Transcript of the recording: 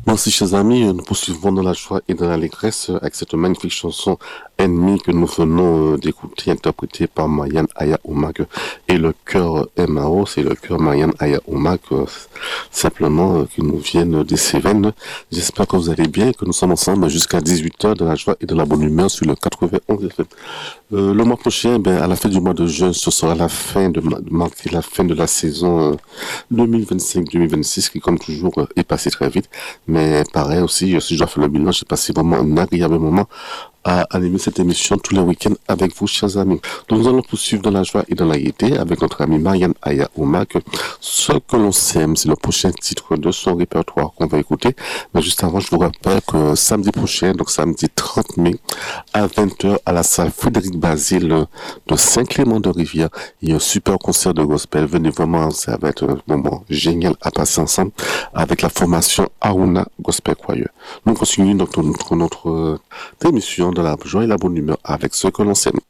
Merci, chers amis. Nous poursuivons dans la joie et dans l'allégresse avec cette magnifique chanson Ennemi que nous venons d'écouter, interprétée par Marianne Aya Oumak et le chœur MAO. C'est le chœur Marianne Aya Oumak, simplement, qui nous viennent des Cévennes. J'espère que vous allez bien et que nous sommes ensemble jusqu'à 18h dans la joie et de la bonne humeur sur le 91 FM. Le mois prochain, à la fin du mois de juin, ce sera la fin marquer la fin de la saison 2025-2026 qui, comme toujours, est passée très vite. Mais pareil aussi, si je dois faire le bilan, j'ai passé vraiment un agréable moment à animer cette émission tous les week-ends avec vous, chers amis. Donc, nous allons poursuivre dans la joie et dans la gaieté avec notre amie Marianne Aya Oumak. Ce que l'on sème, c'est le prochain titre de son répertoire qu'on va écouter. Mais juste avant, je vous rappelle que samedi prochain, donc samedi 30 mai, à 20h, à la salle Frédéric Basile de Saint-Clément-de-Rivière, il y a un super concert de gospel. Venez vraiment, ça va être un moment génial à passer ensemble avec la formation Aruna Gospel Choir. Nous continuons notre émission de la joie et la bonne humeur avec ce que l'on sait.